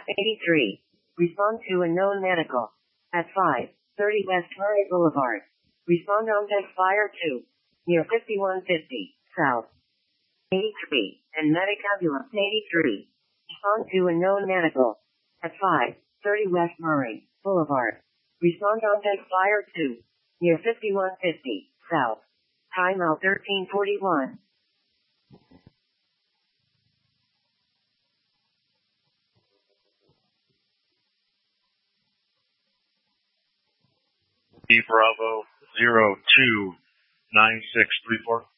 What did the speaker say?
83. Respond to unknown medical. At 5:30 West Murray Boulevard. Respond on text fire 2. Near 5150 South. 83. And Medicabulum. 83. Respond to unknown medical. At 5:30 West Murray Boulevard. Respond on text fire 2. Near 5150 South. Timeout 1341. Bravo 029634.